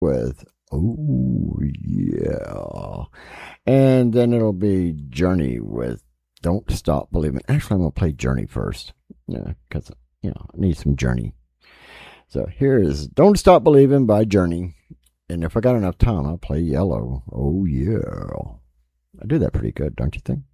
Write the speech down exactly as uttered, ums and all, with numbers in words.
with Oh Yeah. And then it'll be Journey with Don't Stop Believing. Actually, I'm going to play Journey first. Yeah, because, you know, I need some Journey. So here is Don't Stop Believing by Journey. And if I got enough time, I'll play Yellow. Oh, yeah. I do that pretty good, don't you think?